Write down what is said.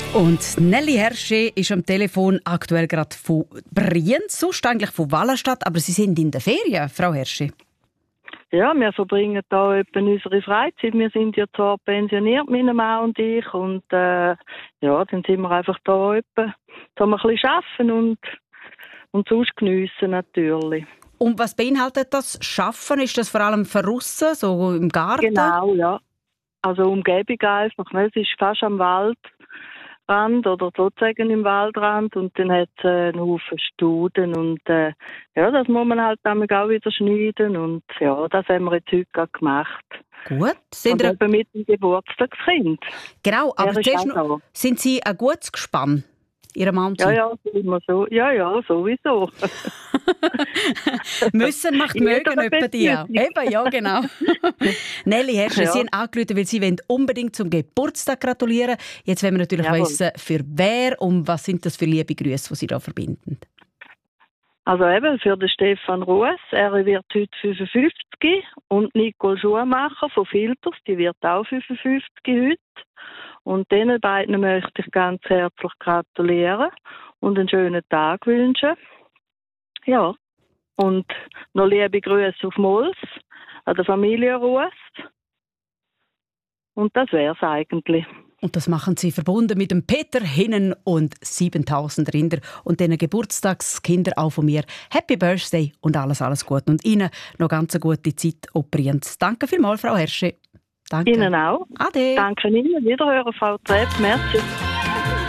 Und Nelly Herrsche ist am Telefon aktuell gerade von Brienz, sonst eigentlich von Wallenstadt, aber Sie sind in der Ferien, Frau Herrsche. Ja, wir verbringen da etwa unsere Freizeit. Wir sind ja zwar pensioniert, meine Mann und ich, und dann sind wir einfach da etwa, da ein bisschen arbeiten und sonst geniessen natürlich. Und was beinhaltet das Schaffen? Ist das vor allem verrissen, so im Garten? Genau, ja. Also Umgebung einfach. Ne? Es ist fast am Waldrand oder sozusagen im Waldrand und dann hat es einen Haufen Studen und das muss man halt damit auch wieder schneiden und ja, das haben wir jetzt heute gerade gemacht. Gut. Und eben mit dem Geburtstagskind. Genau, aber zuerst noch, sind Sie ein gutes Gespann? Ihre Mann? Ja, immer so. Ja, sowieso. Müssen macht mögen etwa dir. Eben, ja, genau. Nelly Herrsche, Sie haben angerufen, weil Sie unbedingt zum Geburtstag gratulieren. Jetzt wollen wir natürlich wissen, für wer und was sind das für liebe Grüße, die Sie da verbinden. Also eben für den Stefan Ruess, er wird heute 55 und Nicole Schumacher von Filters, die wird auch 55 heute. Und diesen beiden möchte ich ganz herzlich gratulieren und einen schönen Tag wünschen. Ja, und noch liebe Grüße auf Mols, an der Familie Ruess. Und das wäre es eigentlich. Und das machen Sie verbunden mit dem Peter Hinnen und 7000 Rinder und den Geburtstagskinder auch von mir. Happy Birthday und alles Gute. Und Ihnen noch ganz eine gute Zeit auf Brienz. Danke vielmals, Frau Herrsche. Danke. Ihnen auch. Ade. Danke Ihnen. Wiederhören, Frau Trepp. Merci.